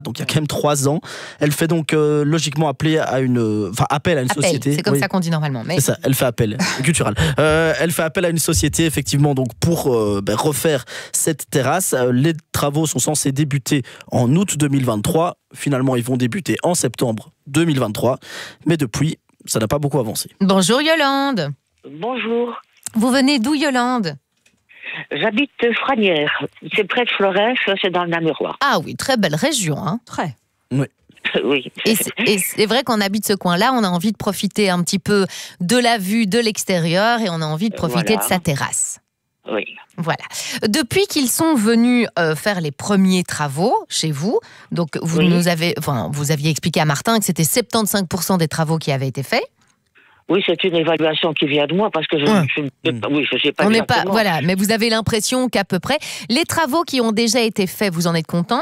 Donc il y a quand même 3 ans. Elle fait donc logiquement appel à une société. C'est comme ça qu'on dit normalement. Mais... C'est ça, elle fait appel, culturel. Elle fait appel à une société effectivement donc pour refaire cette terrasse. Les travaux sont censés débuter en août 2023. Finalement, ils vont débuter en septembre 2023. Mais depuis, ça n'a pas beaucoup avancé. Bonjour Yolande. Bonjour. Vous venez d'où Yolande ? J'habite Franières. C'est près de Florès, c'est dans le Namurois. Ah oui, très belle région, hein. Très. Oui. Oui. Et c'est vrai qu'on habite ce coin-là, on a envie de profiter un petit peu de la vue de l'extérieur et on a envie de profiter de sa terrasse. Oui. Voilà. Depuis qu'ils sont venus faire les premiers travaux chez vous, donc vous aviez expliqué à Martin que c'était 75% des travaux qui avaient été faits. Oui, c'est une évaluation qui vient de moi parce que je sais pas. On n'est pas, voilà, mais vous avez l'impression qu'à peu près les travaux qui ont déjà été faits, vous en êtes contente ?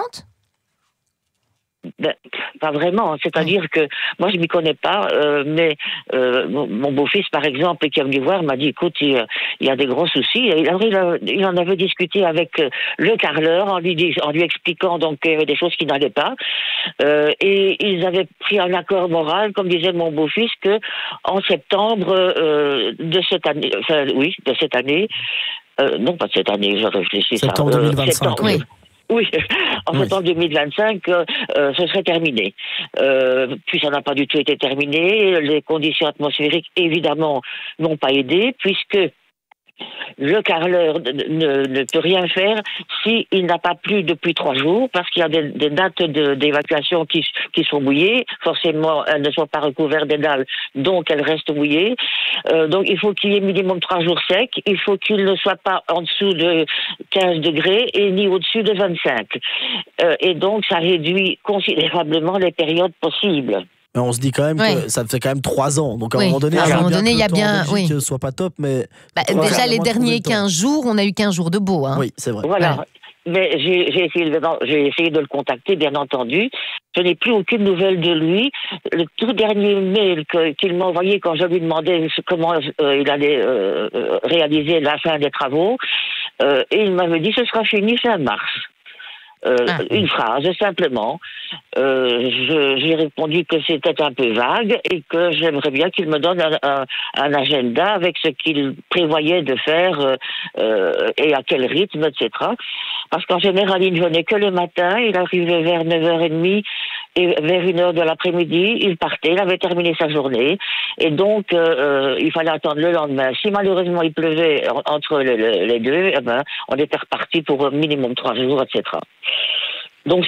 Pas vraiment, c'est-à-dire que moi je m'y connais pas, mais mon beau-fils par exemple qui est venu voir m'a dit écoute il y a des gros soucis. Il en avait discuté avec le carreleur en lui expliquant donc qu'il y avait des choses qui n'allaient pas, et ils avaient pris un accord moral, comme disait mon beau-fils, que en septembre de cette année, non pas de cette année, je réfléchis. Septembre 2025. Septembre, oui. Oui, en septembre 2025, ce serait terminé. Puis ça n'a pas du tout été terminé. Les conditions atmosphériques, évidemment, n'ont pas aidé, puisque le carreleur ne peut rien faire s'il n'a pas plu depuis 3 jours, parce qu'il y a des dates d'évacuation qui sont mouillées. Forcément, elles ne sont pas recouvertes des dalles, donc elles restent mouillées. Donc il faut qu'il y ait minimum 3 jours secs. Il faut qu'il ne soit pas en dessous de 15 degrés et ni au-dessus de 25. Et donc ça réduit considérablement les périodes possibles. Mais on se dit quand même que ça fait quand même 3 ans. Donc à un moment donné, il y a bien que ce soit pas top, mais déjà les derniers 15 jours, on a eu 15 jours de beau. Hein. Oui, c'est vrai. Voilà. Ouais. Mais j'ai essayé de le contacter, bien entendu. Je n'ai plus aucune nouvelle de lui. Le tout dernier mail qu'il m'a envoyé quand je lui demandais comment il allait réaliser la fin des travaux, et il m'avait dit ce sera fini fin mars. Une phrase, simplement. J'ai répondu que c'était un peu vague et que j'aimerais bien qu'il me donne un agenda avec ce qu'il prévoyait de faire et à quel rythme, etc. Parce qu'en général, il ne venait que le matin, il arrivait vers 9h30 et vers 1h de l'après-midi, il partait, il avait terminé sa journée et donc il fallait attendre le lendemain. Si malheureusement il pleuvait entre les deux, on était reparti pour minimum 3 jours, etc. Donc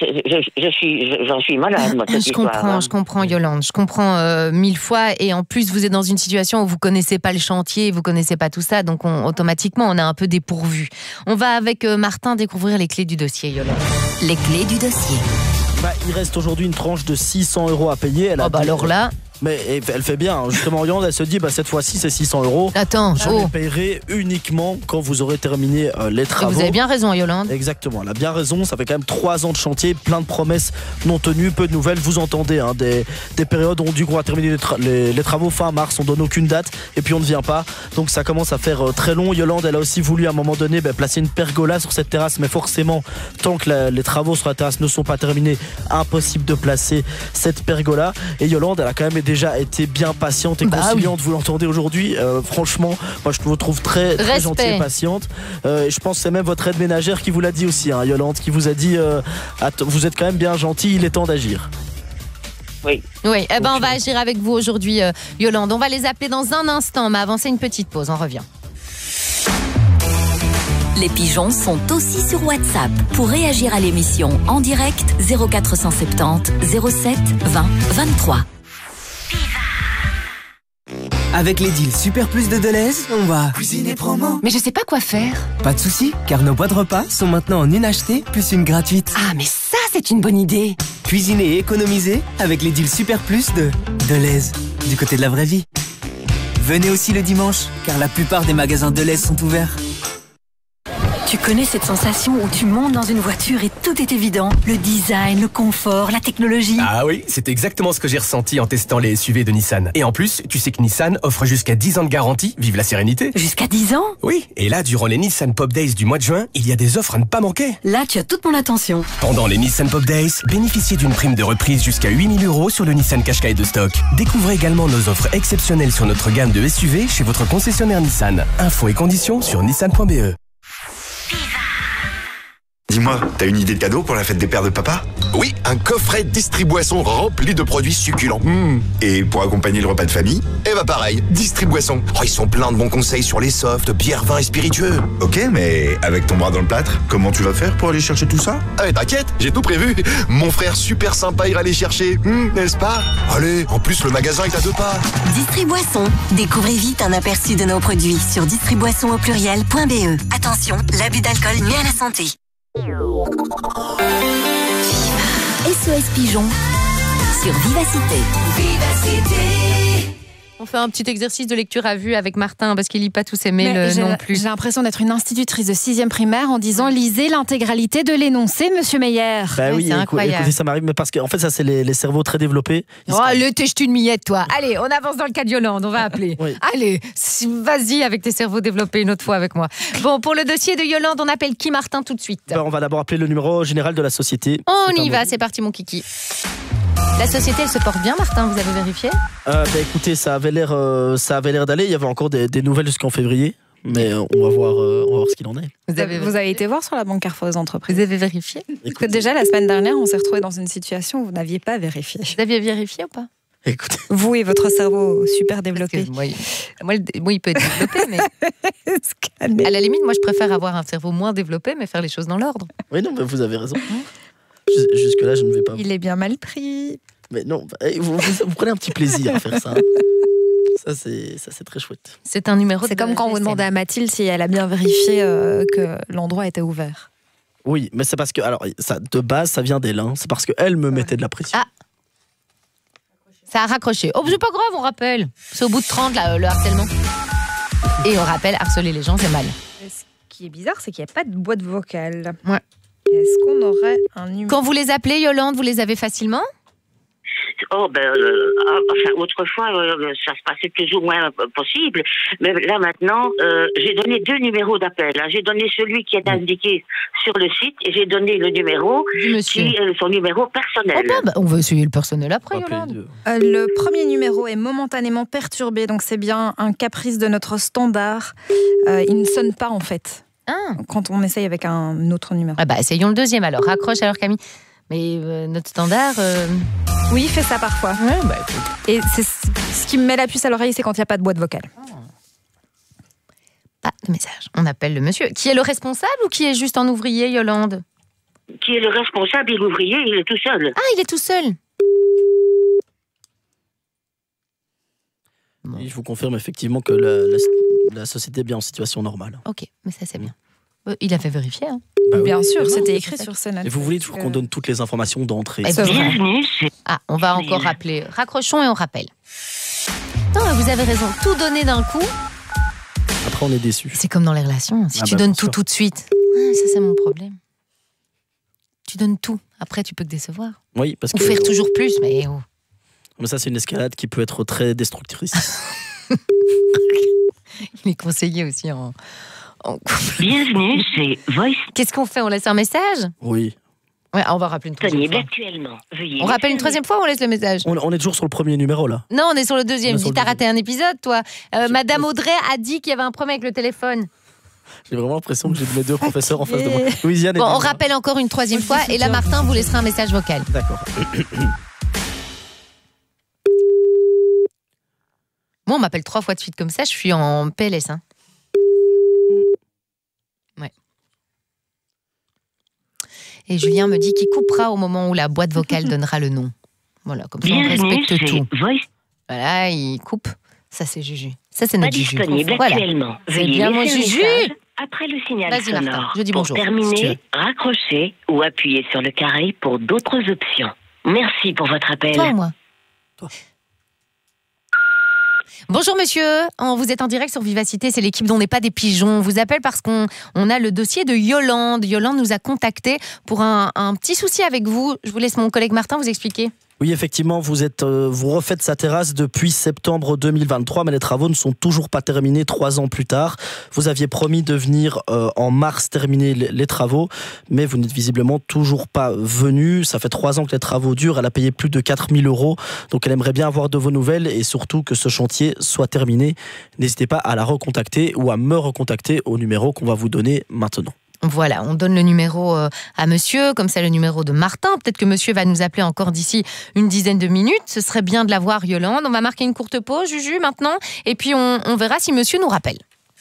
j'en suis malade, moi, cette histoire. Je comprends Yolande, je comprends 1000 fois, et en plus vous êtes dans une situation où vous connaissez pas le chantier, vous connaissez pas tout ça, donc automatiquement on est un peu dépourvu. On va avec Martin découvrir les clés du dossier, Yolande. Les clés du dossier. Il reste aujourd'hui une tranche de 600 € à payer. Alors là... Mais elle fait bien, justement Yolande, elle se dit cette fois-ci c'est 600 €. Attends, je les paierai uniquement quand vous aurez terminé les travaux. Et vous avez bien raison Yolande. Exactement, elle a bien raison, ça fait quand même 3 ans de chantier, plein de promesses non tenues, peu de nouvelles, vous entendez des périodes où on dit qu'on va terminer les travaux fin mars, on donne aucune date et puis on ne vient pas, donc ça commence à faire très long. Yolande, elle a aussi voulu à un moment donné placer une pergola sur cette terrasse, mais forcément tant que les travaux sur la terrasse ne sont pas terminés, impossible de placer cette pergola. Et Yolande, elle a quand même déjà été bien patiente et conciliante, vous l'entendez aujourd'hui. Franchement, moi je vous trouve très gentille et patiente. Je pense que c'est même votre aide ménagère qui vous l'a dit aussi, Yolande, qui vous a dit vous êtes quand même bien gentil, il est temps d'agir. Oui. On va agir avec vous aujourd'hui, Yolande. On va les appeler dans un instant, mais avant c'est une petite pause, on revient. Les pigeons sont aussi sur WhatsApp. Pour réagir à l'émission en direct, 0470 07 20 23. Avec les deals Super Plus de Delhaize, on va cuisiner promo. Mais je sais pas quoi faire. Pas de soucis, car nos boîtes repas sont maintenant en une achetée plus une gratuite. Ah, mais ça, c'est une bonne idée. Cuisiner et économiser avec les deals Super Plus de Delhaize, du côté de la vraie vie. Venez aussi le dimanche, car la plupart des magasins Delhaize sont ouverts. Tu connais cette sensation où tu montes dans une voiture et tout est évident? Le design, le confort, la technologie. Ah oui, c'est exactement ce que j'ai ressenti en testant les SUV de Nissan. Et en plus, tu sais que Nissan offre jusqu'à 10 ans de garantie. Vive la sérénité. Jusqu'à 10 ans? Oui, et là, durant les Nissan Pop Days du mois de juin, il y a des offres à ne pas manquer. Là, tu as toute mon attention. Pendant les Nissan Pop Days, bénéficiez d'une prime de reprise jusqu'à 8 000 € sur le Nissan Qashqai de stock. Découvrez également nos offres exceptionnelles sur notre gamme de SUV chez votre concessionnaire Nissan. Infos et conditions sur nissan.be. Dis-moi, t'as une idée de cadeau pour la fête des pères de papa? Oui, un coffret Distriboisson rempli de produits succulents. Et pour accompagner le repas de famille? Et bah pareil, Distriboisson. Oh, ils sont pleins de bons conseils sur les softs, bières, vins et spiritueux. Ok, mais avec ton bras dans le plâtre, comment tu vas faire pour aller chercher tout ça? Ah mais t'inquiète, j'ai tout prévu. Mon frère super sympa ira les chercher, n'est-ce pas? Allez, en plus le magasin est à 2 pas. Distriboisson. Découvrez vite un aperçu de nos produits sur distriboisson.be. Attention, l'abus d'alcool nuit à la santé. SOS Pigeon sur Vivacité. On fait un petit exercice de lecture à vue avec Martin parce qu'il lit pas tous ses mails non plus. J'ai l'impression d'être une institutrice de 6e primaire en disant lisez l'intégralité de l'énoncé, monsieur Meyer. Bah Ouais, oui, c'est incroyable. écoutez, ça m'arrive, mais parce que en fait, ça, c'est les cerveaux très développés. Oh, le t'es une miette, toi. Allez, on avance dans le cas de Yolande, on va appeler. Oui. Allez, vas-y avec tes cerveaux développés une autre fois avec moi. Bon, pour le dossier de Yolande, on appelle qui, Martin, tout de suite? Bah, on va d'abord appeler le numéro général de la société. On y va, c'est parti, mon kiki. La société, elle se porte bien, Martin, vous avez vérifié? Bah écoutez, ça avait l'air d'aller. Il y avait encore des nouvelles jusqu'en février, mais on va voir ce qu'il en est. Vous avez été voir sur la banque Carrefour des entreprises? Vous avez vérifié? Parce que déjà, la semaine dernière, on s'est retrouvés dans une situation où vous n'aviez pas vérifié. Vous aviez vérifié ou pas? Écoutez, Vous et votre cerveau super développé. Moi, il peut être développé, mais à la limite, moi, je préfère avoir un cerveau moins développé, mais faire les choses dans l'ordre. oui, non, mais vous avez raison. Jusque-là, je ne vais pas. Il est bien mal pris. Mais non, vous prenez un petit plaisir à faire ça. Ça, c'est très chouette. C'est un numéro. C'est comme quand vous demandez à Mathilde si elle a bien vérifié que l'endroit était ouvert. Oui, mais c'est parce que, alors, ça, de base, ça vient d'elle. C'est parce qu'elle me mettait de la pression. Ah. Ça a raccroché. Oh, c'est pas grave, on rappelle. C'est au bout de 30, là, le harcèlement. Et on rappelle, harceler les gens, c'est mal. Ce qui est bizarre, c'est qu'il n'y a pas de boîte vocale. Ouais. Est-ce qu'on aurait un numéro? Quand vous les appelez, Yolande, vous les avez facilement? Oh, enfin, autrefois, ça se passait plus ou moins possible. Mais là, maintenant, j'ai donné 2 numéros d'appel. Hein. J'ai donné celui qui est indiqué sur le site et j'ai donné le numéro qui est son numéro personnel. Oh, on va essayer le personnel après, Yolande. Le premier numéro est momentanément perturbé, donc c'est bien un caprice de notre standard. Il ne sonne pas, en fait, quand on essaye avec un autre numéro. Ah bah, essayons le deuxième alors. Raccroche alors, Camille. Mais notre standard... Oui, il fait ça parfois. Ouais, bah, et c'est ce qui me met la puce à l'oreille, c'est quand il n'y a pas de boîte vocale. Pas de message. On appelle le monsieur. Qui est le responsable ou qui est juste en ouvrier, Yolande? Qui est le responsable et l'ouvrier, il est tout seul. Ah, il est tout seul. Et je vous confirme effectivement que la société est bien en situation normale. Ok, mais ça c'est bien. Il avait vérifié. Hein. Bah Bien oui. sûr, c'était écrit sur Sonnet. Et vous voulez toujours qu'on donne toutes les informations d'entrée? Bienvenue, Ah, on va encore rappeler. Raccrochons et on rappelle. Non, mais vous avez raison. Tout donner d'un coup. Après, on est déçus. C'est comme dans les relations. Si tu donnes tout de suite, ça c'est mon problème. Tu donnes tout. Après, tu peux que décevoir. Oui, parce Ou que. faire toujours plus, mais oh. Mais ça, c'est une escalade qui peut être très destructrice. Il est conseillé aussi en couple. Bienvenue, c'est Voice. Qu'est-ce qu'on fait? On laisse un message? Oui. Ouais, on va rappeler une troisième fois. Actuellement. On rappelle une troisième fois ou on laisse le message? On est toujours sur le premier numéro, là. Non, on est sur le deuxième. On est sur Dis, le t'as raté un épisode, toi. Madame Audrey a dit qu'il y avait un problème avec le téléphone. J'ai vraiment l'impression que j'ai mes 2 professeurs en face de moi. Louisiane et Bon, on Daniel. rappelle encore une troisième fois. Et là, Martin vous laissera un message vocal. D'accord. Moi, on m'appelle 3 fois de suite comme ça. Je suis en PLS. Hein. Ouais. Et Julien me dit qu'il coupera au moment où la boîte vocale donnera le nom. Voilà, comme ça, on respecte tout. Voilà, il coupe. Ça, c'est Juju. Ça, c'est notre Juju. Voilà. C'est bien mon Juju. Après le signal Vas-y, Martin, sonore. je dis pour bonjour, si tu terminer, veux. raccrochez ou appuyez sur le carré pour d'autres options. Merci pour votre appel. Toi ou moi? Toi. Bonjour monsieur, vous êtes en direct sur Vivacité, c'est l'équipe dont n'est pas des pigeons. On vous appelle parce qu'on a le dossier de Yolande. Yolande nous a contacté pour un petit souci avec vous. Je vous laisse mon collègue Martin vous expliquer. Oui, effectivement, vous refaites sa terrasse depuis septembre 2023, mais les travaux ne sont toujours pas terminés 3 ans plus tard. Vous aviez promis de venir en mars terminer les travaux, mais vous n'êtes visiblement toujours pas venu. Ça fait 3 ans que les travaux durent. Elle a payé plus de 4 000 €. Donc elle aimerait bien avoir de vos nouvelles et surtout que ce chantier soit terminé. N'hésitez pas à la recontacter ou à me recontacter au numéro qu'on va vous donner maintenant. Voilà, on donne le numéro à monsieur, comme ça le numéro de Martin. Peut-être que monsieur va nous appeler encore d'ici une dizaine de minutes. Ce serait bien de la voir, Yolande. On va marquer une courte pause, Juju, maintenant. Et puis on verra si monsieur nous rappelle.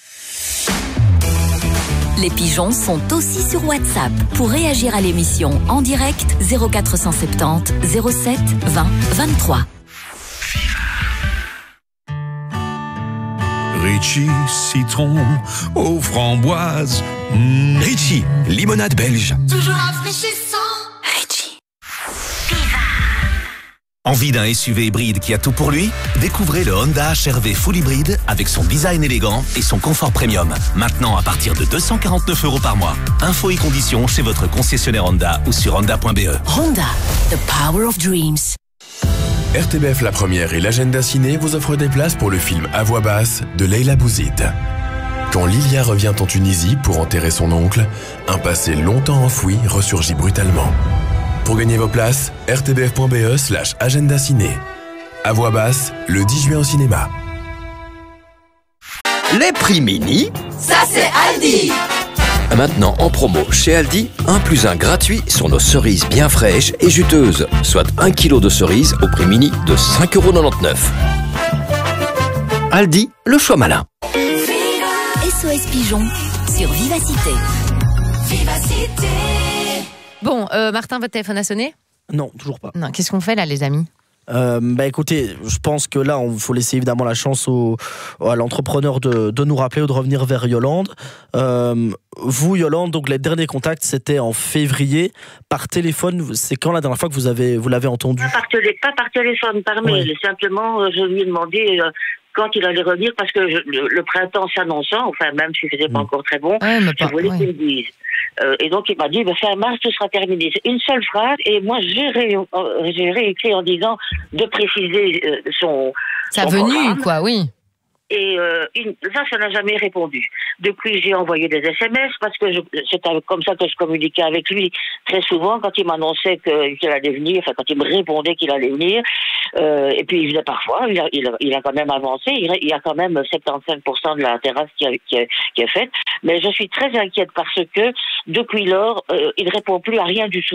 Les pigeons sont aussi sur WhatsApp. Pour réagir à l'émission en direct, 0470 07 20 23. Ritchie, citron aux framboises. Ritchie, limonade belge. Toujours rafraîchissant. Ritchie. Envie d'un SUV hybride qui a tout pour lui? Découvrez le Honda HR-V Full Hybride avec son design élégant et son confort premium. Maintenant à partir de 249 € par mois. Infos et conditions chez votre concessionnaire Honda ou sur honda.be. Honda, the power of dreams. RTBF La Première et l'Agenda Ciné vous offrent des places pour le film À voix basse de Leila Bouzid. Quand Lilia revient en Tunisie pour enterrer son oncle, un passé longtemps enfoui ressurgit brutalement. Pour gagner vos places, rtbf.be/agenda ciné. À voix basse, le 10 juin au cinéma. Les prix mini, ça c'est Aldi. Maintenant en promo chez Aldi, 1+1 gratuit sur nos cerises bien fraîches et juteuses, soit 1 kg de cerises au prix mini de 5,99 €. Aldi, le choix malin. SOS Pigeon sur Vivacité. Vivacité. Bon, Martin, votre téléphone a sonné ? Non, toujours pas. Non, qu'est-ce qu'on fait là, les amis ? Écoutez, je pense que là, il faut laisser évidemment la chance à l'entrepreneur de nous rappeler ou de revenir vers Yolande. Vous, Yolande, donc les derniers contacts, c'était en février. Par téléphone, c'est quand la dernière fois que vous l'avez entendu ? Pas par téléphone, par mail. Ouais. Simplement, je lui ai demandé quand il allait revenir parce que le printemps s'annonçant, enfin même s'il ne faisait pas encore très bon, je voulais qu'il me dise. Et donc il m'a dit fin mars tout sera terminé. C'est une seule phrase et moi j'ai réécrit en disant de préciser sa venue, quoi, oui. Et ça n'a jamais répondu. Depuis, j'ai envoyé des SMS parce que c'est comme ça que je communiquais avec lui très souvent quand il m'annonçait qu'il allait venir, enfin quand il me répondait qu'il allait venir. Et puis il venait parfois, il a quand même avancé, il y a quand même 75% de la terrasse qui est faite. Mais je suis très inquiète parce que depuis lors, il ne répond plus à rien du tout.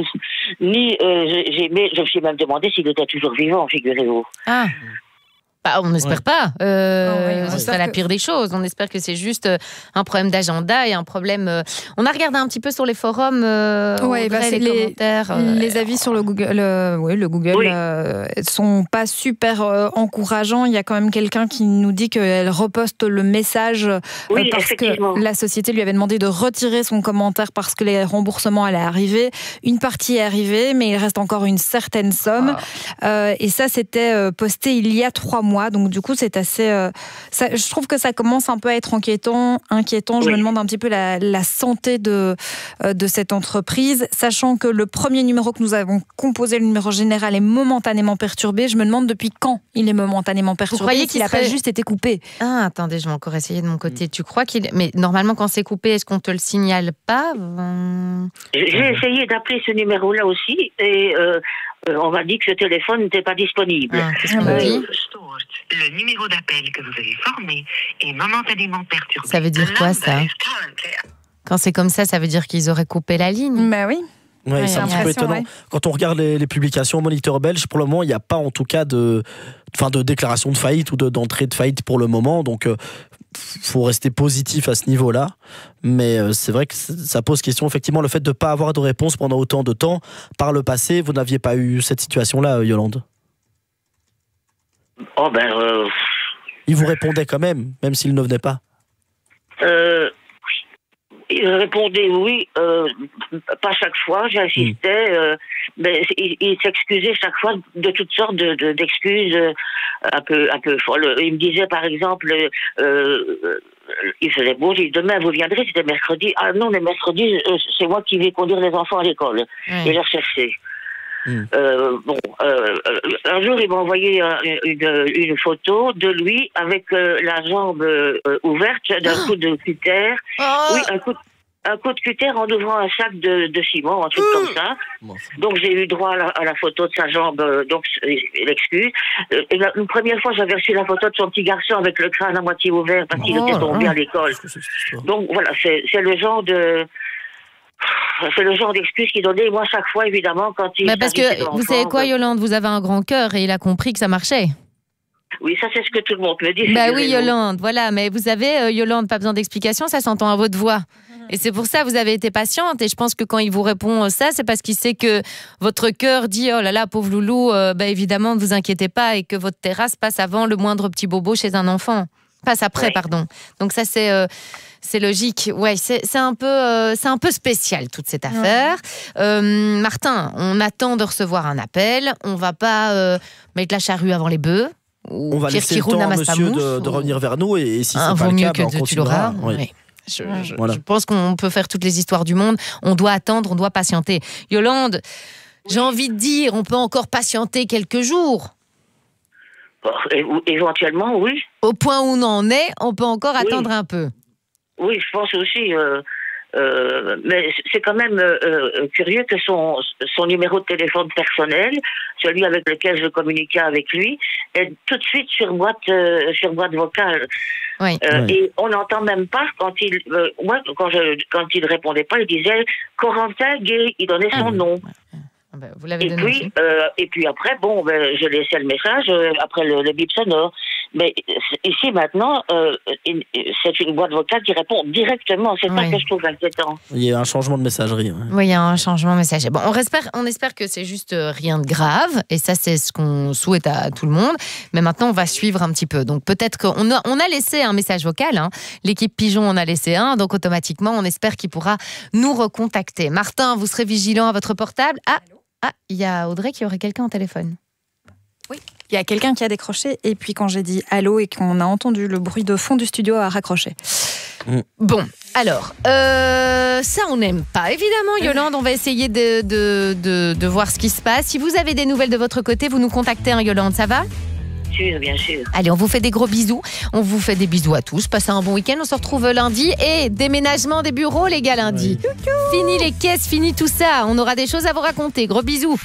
Je me suis même demandé s'il était toujours vivant, figurez-vous. Ah. On n'espère pas. Ce serait la pire des choses. On espère que c'est juste un problème d'agenda et un problème. On a regardé un petit peu sur les forums, les commentaires. Les avis sur le Google, le Google sont pas super encourageants. Il y a quand même quelqu'un qui nous dit qu'elle reposte le message parce que la société lui avait demandé de retirer son commentaire parce que les remboursements allaient arriver. Une partie est arrivée, mais il reste encore une certaine somme. Et ça, c'était posté il y a 3 mois. Donc du coup, c'est assez. Je trouve que ça commence un peu à être inquiétant. Je me demande un petit peu la santé de cette entreprise, sachant que le premier numéro que nous avons composé, le numéro général, est momentanément perturbé. Je me demande depuis quand il est momentanément perturbé. Vous croyez qu'il n'a pas juste été coupé ? Ah, attendez, je vais encore essayer de mon côté. Tu crois qu'il. Mais normalement, quand c'est coupé, est-ce qu'on te le signale pas ? J'ai essayé d'appeler ce numéro-là aussi et. On m'a dit que ce téléphone n'était pas disponible. Qu'est-ce qu'on dit ? Le numéro d'appel que vous avez formé est momentanément perturbé. Ça veut dire quoi, ça ? Quand c'est comme ça, ça veut dire qu'ils auraient coupé la ligne ? Bah oui. Ouais, c'est un petit peu étonnant. Ouais. Quand on regarde les publications Moniteur belge, pour le moment, il n'y a pas en tout cas de déclaration de faillite ou d'entrée de faillite pour le moment. Donc, faut rester positif à ce niveau-là. Mais c'est vrai que ça pose question, effectivement, le fait de ne pas avoir de réponse pendant autant de temps. Par le passé, vous n'aviez pas eu cette situation-là, Yolande ? Il vous répondait quand même s'il ne venait pas. Il répondait oui, pas chaque fois, j'insistais, mais il s'excusait chaque fois de toutes sortes d'excuses un peu folles. Il me disait par exemple, il faisait beau, j'ai dit demain vous viendrez, c'était mercredi. Ah non, le mercredi, c'est moi qui vais conduire les enfants à l'école et les rechercher. Un jour, il m'a envoyé une photo de lui avec la jambe ouverte d'un coup de cutter. Oui, un coup de cutter en ouvrant un sac de ciment, un truc comme ça. Donc j'ai eu droit à la photo de sa jambe, donc l'excuse. Et une première fois, j'avais reçu la photo de son petit garçon avec le crâne à moitié ouvert parce qu'il était tombé à l'école. Donc voilà, c'est le genre de... C'est le genre d'excuse qu'il donnait, moi, chaque fois, évidemment, quand il... parce que, vous savez quoi, Yolande, vous avez un grand cœur et il a compris que ça marchait. Oui, ça, c'est ce que tout le monde me dit. Oui, Yolande, voilà. Mais vous avez, Yolande, pas besoin d'explication, ça s'entend à votre voix. Et c'est pour ça que vous avez été patiente. Et je pense que quand il vous répond ça, c'est parce qu'il sait que votre cœur dit « Oh là là, pauvre loulou, évidemment, ne vous inquiétez pas » et que votre terrasse passe avant le moindre petit bobo chez un enfant. Passe après, pardon. Donc ça, c'est logique. Ouais, c'est un peu spécial toute cette affaire. Martin, on attend de recevoir un appel. On va pas mettre la charrue avant les bœufs. On va laisser le temps à monsieur de revenir vers nous et si c'est pas vaut le mieux cas, que tu l'auras. Oui. Je pense qu'on peut faire toutes les histoires du monde. On doit attendre, on doit patienter. Yolande, j'ai envie de dire, on peut encore patienter quelques jours. Éventuellement, oui. Au point où on en est, on peut encore attendre un peu. Oui, je pense aussi. Mais c'est quand même curieux que son numéro de téléphone personnel, celui avec lequel je communiquais avec lui, est tout de suite sur boîte vocale. Oui. Et on n'entend même pas quand il répondait pas, il disait Corentin Gay, il donnait son nom. Vous l'avez donné et puis après, je laissais le message après le bip sonore. Mais ici maintenant, c'est une boîte vocale qui répond directement. C'est ça que je trouve inquiétant. Il y a un changement de messagerie. Oui, il y a un changement de messagerie. Bon, on espère que c'est juste rien de grave. Et ça, c'est ce qu'on souhaite à tout le monde. Mais maintenant, on va suivre un petit peu. Donc peut-être qu'on a laissé un message vocal. Hein. L'équipe Pigeon en a laissé un. Donc automatiquement, on espère qu'il pourra nous recontacter. Martin, vous serez vigilant à votre portable. Il y a Audrey qui aurait quelqu'un au téléphone. Oui, il y a quelqu'un qui a décroché et puis quand j'ai dit allô et qu'on a entendu le bruit de fond du studio, a raccroché. Bon, alors, ça on n'aime pas évidemment, Yolande, on va essayer de voir ce qui se passe. Si vous avez des nouvelles de votre côté, vous nous contactez, hein, Yolande, ça va ? Bien sûr. Allez, on vous fait des gros bisous. On vous fait des bisous à tous. Passez un bon week-end. On se retrouve lundi. Et déménagement des bureaux, les gars, lundi. Oui. Fini les caisses, fini tout ça. On aura des choses à vous raconter. Gros bisous.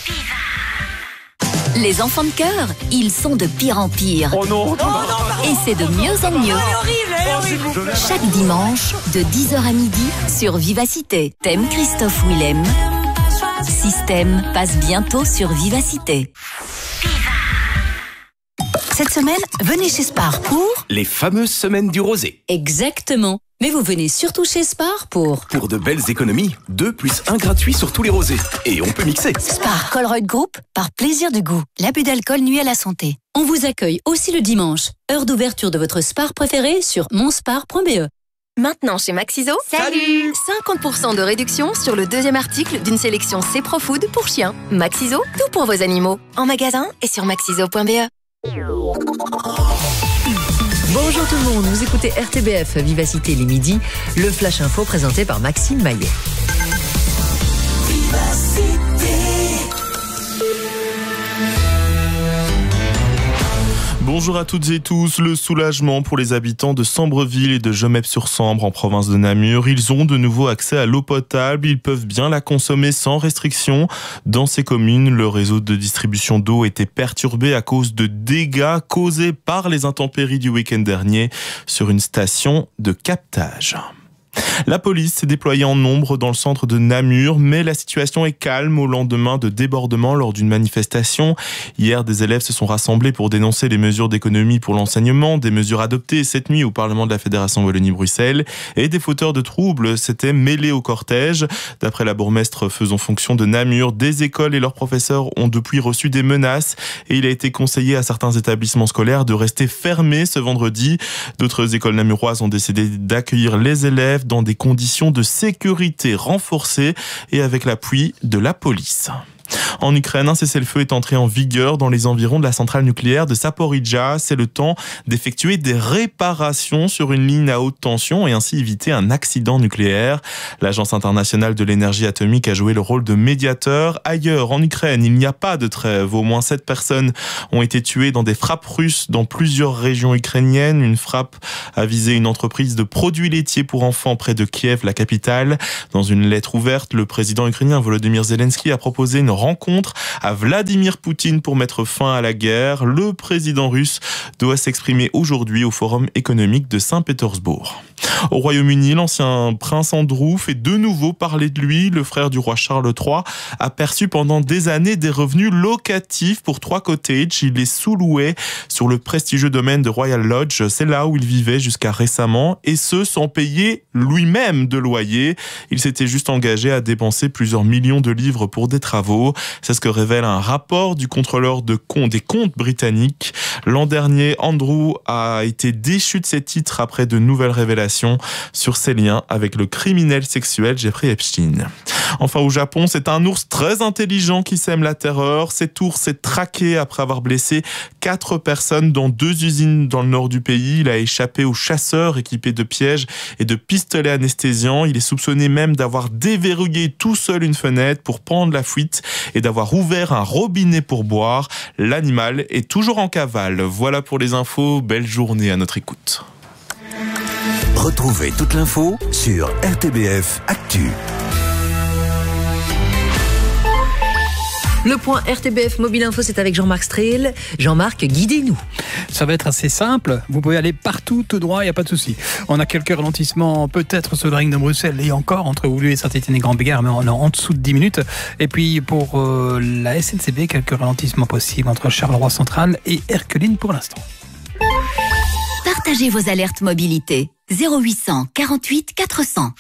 Les enfants de cœur, ils sont de pire en pire. Oh non, et c'est de mieux en mieux. Elle est horrible. Chaque dimanche, de 10h à midi, sur Vivacité. Thème Christophe Willem. Système passe bientôt sur Vivacité. Cette semaine, venez chez Spar pour... Les fameuses semaines du rosé. Exactement. Mais vous venez surtout chez Spar pour... Pour de belles économies. 2 + 1 gratuit sur tous les rosés. Et on peut mixer. Spar Colruyt Group, par plaisir du goût. L'abus d'alcool nuit à la santé. On vous accueille aussi le dimanche. Heure d'ouverture de votre Spar préféré sur monspar.be. Maintenant chez Maxiso, salut 50% de réduction sur le deuxième article d'une sélection C-Profood pour chiens. Maxiso, tout pour vos animaux. En magasin et sur maxiso.be. Bonjour tout le monde, vous écoutez RTBF Vivacité les midis, le Flash Info présenté par Maxime Maillet. Bonjour à toutes et tous, le soulagement pour les habitants de Sambreville et de Gemep-sur-Sambre en province de Namur. Ils ont de nouveau accès à l'eau potable, ils peuvent bien la consommer sans restriction. Dans ces communes, le réseau de distribution d'eau était perturbé à cause de dégâts causés par les intempéries du week-end dernier sur une station de captage. La police s'est déployée en nombre dans le centre de Namur, mais la situation est calme au lendemain de débordements lors d'une manifestation. Hier, des élèves se sont rassemblés pour dénoncer les mesures d'économie pour l'enseignement, des mesures adoptées cette nuit au Parlement de la Fédération Wallonie-Bruxelles, et des fauteurs de troubles s'étaient mêlés au cortège. D'après la bourgmestre faisant fonction de Namur, des écoles et leurs professeurs ont depuis reçu des menaces et il a été conseillé à certains établissements scolaires de rester fermés ce vendredi. D'autres écoles namuroises ont décidé d'accueillir les élèves dans des conditions de sécurité renforcées et avec l'appui de la police. En Ukraine, un cessez-le-feu est entré en vigueur dans les environs de la centrale nucléaire de Zaporijjia. C'est le temps d'effectuer des réparations sur une ligne à haute tension et ainsi éviter un accident nucléaire. L'Agence internationale de l'énergie atomique a joué le rôle de médiateur. Ailleurs, en Ukraine, il n'y a pas de trêve. Au moins 7 personnes ont été tuées dans des frappes russes dans plusieurs régions ukrainiennes. Une frappe a visé une entreprise de produits laitiers pour enfants près de Kiev, la capitale. Dans une lettre ouverte, le président ukrainien Volodymyr Zelensky a proposé une rencontre à Vladimir Poutine pour mettre fin à la guerre. Le président russe doit s'exprimer aujourd'hui au Forum économique de Saint-Pétersbourg. Au Royaume-Uni, l'ancien prince Andrew fait de nouveau parler de lui. Le frère du roi Charles III a perçu pendant des années des revenus locatifs pour 3 cottages. Il les sous-louait sur le prestigieux domaine de Royal Lodge. C'est là où il vivait jusqu'à récemment, et ce sans payer lui-même de loyer. Il s'était juste engagé à dépenser plusieurs millions de livres pour des travaux. C'est ce que révèle un rapport du contrôleur des comptes britannique. L'an dernier, Andrew a été déchu de ses titres après de nouvelles révélations sur ses liens avec le criminel sexuel Jeffrey Epstein. Enfin, au Japon, c'est un ours très intelligent qui sème la terreur. Cet ours s'est traqué après avoir blessé 4 personnes dans 2 usines dans le nord du pays. Il a échappé aux chasseurs équipés de pièges et de pistolets anesthésiants. Il est soupçonné même d'avoir déverrouillé tout seul une fenêtre pour prendre la fuite et d'avoir ouvert un robinet pour boire. L'animal est toujours en cavale. Voilà pour les infos. Belle journée à notre écoute. Retrouvez toute l'info sur RTBF Actu. Le point RTBF Mobile Info, c'est avec Jean-Marc Strehl. Jean-Marc, guidez-nous. Ça va être assez simple. Vous pouvez aller partout, tout droit, il n'y a pas de souci. On a quelques ralentissements, peut-être sur le ring de Bruxelles et encore entre Woluwe et Saint-Étienne et Grand-Bégard, mais on est en dessous de 10 minutes. Et puis pour la SNCB, quelques ralentissements possibles entre Charleroi Central et Erqueline pour l'instant. Partagez vos alertes mobilité. 0800 48 400.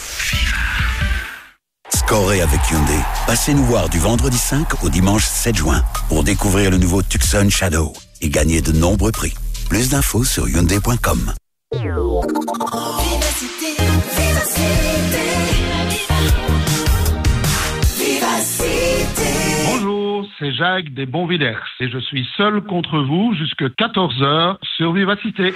Scorez avec Hyundai. Passez nous voir du vendredi 5 au dimanche 7 juin pour découvrir le nouveau Tucson Shadow et gagner de nombreux prix. Plus d'infos sur Hyundai.com. Bonjour, c'est Jacques des Bonvillers et je suis seul contre vous jusque 14h sur Vivacité.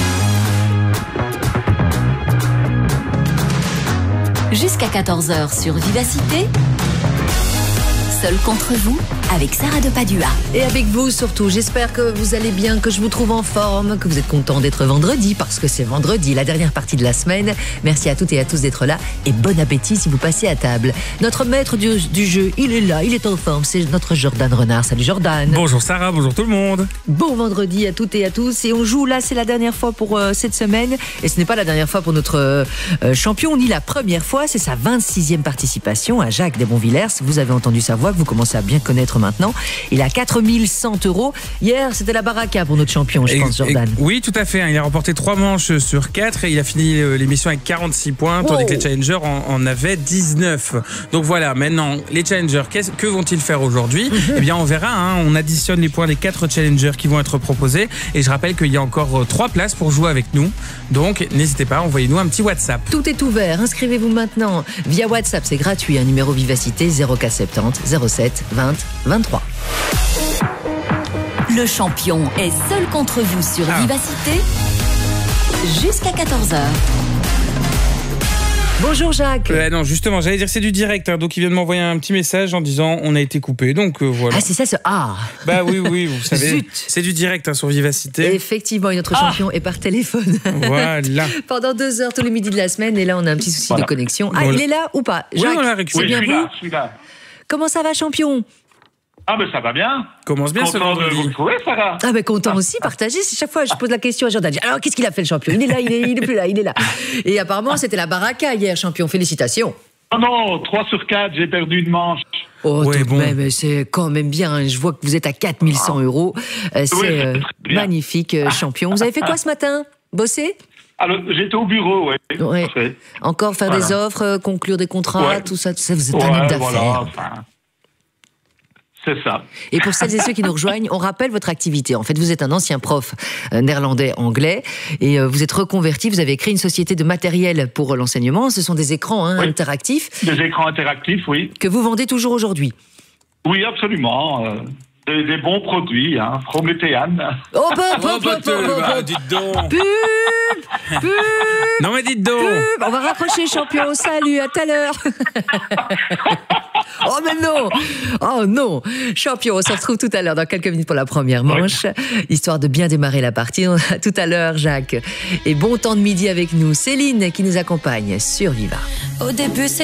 Jusqu'à 14h sur Vivacité. Seul contre vous, avec Sarah de Padua. Et avec vous surtout, j'espère que vous allez bien, que je vous trouve en forme, que vous êtes content d'être vendredi, parce que c'est vendredi, la dernière partie de la semaine. Merci à toutes et à tous d'être là, et bon appétit si vous passez à table. Notre maître du jeu, il est là, il est en forme, c'est notre Jordan Renard. Salut Jordan. Bonjour Sarah, bonjour tout le monde. Bon vendredi à toutes et à tous, et on joue là, c'est la dernière fois pour cette semaine, et ce n'est pas la dernière fois pour notre champion, ni la première fois, c'est sa 26e participation à Jacques des Bonvillers. Vous avez entendu sa voix, que vous commencez à bien connaître maintenant. Il a 4100 €. Hier, c'était la baraka pour notre champion, je pense, Jordan. Oui, tout à fait. Il a remporté 3 manches sur 4 et il a fini l'émission avec 46 points, tandis que les challengers en avaient 19. Donc voilà, maintenant, les challengers, que vont-ils faire aujourd'hui ? Eh bien, on verra. On additionne les points des 4 challengers qui vont être proposés. Et je rappelle qu'il y a encore 3 places pour jouer avec nous. Donc, n'hésitez pas, envoyez-nous un petit WhatsApp. Tout est ouvert. Inscrivez-vous maintenant via WhatsApp. C'est gratuit. Un numéro Vivacité 0470 07 20 23. Le champion est seul contre vous sur Vivacité jusqu'à 14h. Bonjour Jacques. Non, justement, j'allais dire que c'est du direct, donc il vient de m'envoyer un petit message en disant on a été coupé, donc voilà. Ah, c'est ça, Bah oui, vous savez, c'est du direct sur Vivacité. Et effectivement, et notre champion est par téléphone. Voilà. Pendant 2 heures tous les midis de la semaine, et là on a un petit souci de connexion. Ah, il est là ou pas, Jacques? Oui, on l'a récupéré. C'est bien vous? Je suis là. Comment ça va, champion? Ah ben ça va bien. Commence bien ce vendredi. Content de vous retrouver, Sarah. Ah ben content aussi, partagé. Chaque fois je pose la question à Jordan. Alors qu'est-ce qu'il a fait le champion? Il est là, il est plus là, il est là. Et apparemment c'était la baraka hier, champion. Félicitations. Non, 3 sur 4, j'ai perdu une manche. Oh, ouais, tout de même, c'est quand même bien. Je vois que vous êtes à 4100 €. C'est magnifique, champion. Vous avez fait quoi ce matin? Bosser? Alors, j'étais au bureau, ouais. Encore faire des offres, conclure des contrats, tout ça, vous êtes un homme d'affaires. Voilà, enfin, C'est ça. Et pour celles et ceux qui nous rejoignent, on rappelle votre activité. En fait, vous êtes un ancien prof néerlandais-anglais et vous êtes reconverti. Vous avez créé une société de matériel pour l'enseignement. Ce sont des écrans interactifs. Des écrans interactifs, oui. Que vous vendez toujours aujourd'hui. Oui, absolument. Des bons produits, Prométhéane. Oh, dites donc. Pub. Non, mais dites donc. On va raccrocher, champion. Salut, à tout à l'heure. Oh, mais non. Oh, non. Champion, on se retrouve tout à l'heure dans quelques minutes pour la première manche. Histoire de bien démarrer la partie. À tout à l'heure, Jacques. Et bon temps de midi avec nous. Céline qui nous accompagne sur Viva. Au début, c'est